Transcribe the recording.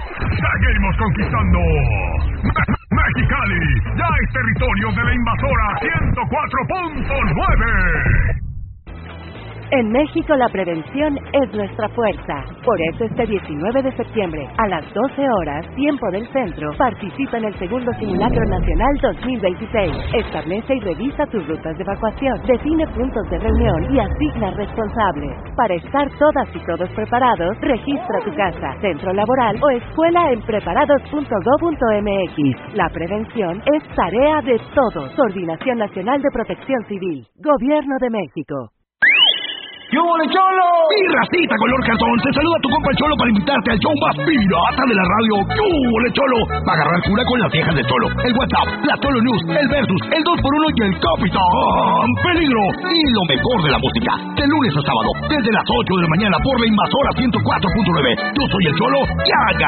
Seguimos conquistando Mexicali, ya es territorio de la invasora 104.9. En México la prevención es nuestra fuerza. Por eso este 19 de septiembre, a las 12 horas, tiempo del centro, participa en el segundo Simulacro Nacional 2026. Establece y revisa tus rutas de evacuación, define puntos de reunión y asigna responsables. Para estar todas y todos preparados, registra tu casa, centro laboral o escuela en preparados.go.mx. La prevención es tarea de todos. Coordinación Nacional de Protección Civil. Gobierno de México. ¡Yo, Cholo! Mi racita color cartón, te saluda tu compa el Cholo para invitarte al show más pirata de la radio. ¡Yo, Cholo! Para agarrar cura con las viejas de Cholo, el WhatsApp, la Cholo News, el Versus, el 2x1 y el Capitán Peligro. Y lo mejor de la música, de lunes a sábado, desde las 8 de la mañana por la invasora 104.9. Yo soy el Cholo, ya